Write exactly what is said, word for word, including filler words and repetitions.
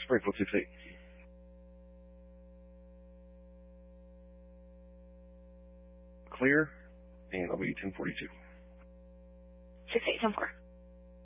Springfield six eight. Clear, and I'll be ten forty-two. six eight ten four.